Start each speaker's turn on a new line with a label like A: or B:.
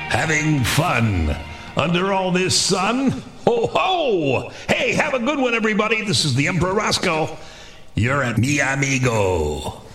A: Having fun under all this sun? Ho ho! Hey, have a good one, everybody. This is the Emperor Roscoe. You're at Mi Amigo.